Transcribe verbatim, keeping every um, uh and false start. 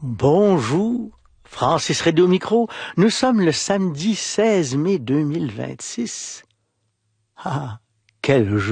Bonjour, Francis Redé au micro. Nous sommes le samedi seize mai deux mille vingt-six. Ah, quel jour!